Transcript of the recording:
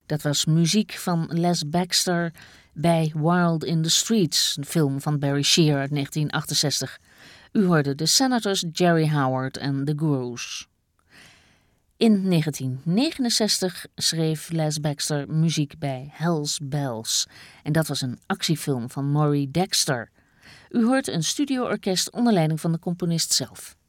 Dat was muziek van Les Baxter bij Wild in the Streets, een film van Barry Shear uit 1968. U hoorde de Senators, Jerry Howard en The Gurus. In 1969 schreef Les Baxter muziek bij Hell's Bells. En dat was een actiefilm van Maury Dexter. U hoort een studioorkest onder leiding van de componist zelf.